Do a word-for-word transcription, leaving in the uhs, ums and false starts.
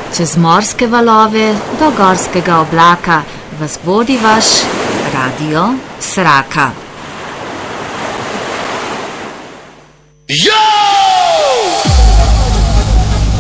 Čez morske valove do gorskega oblaka vas vodi vaš Radio Sraka. Ja!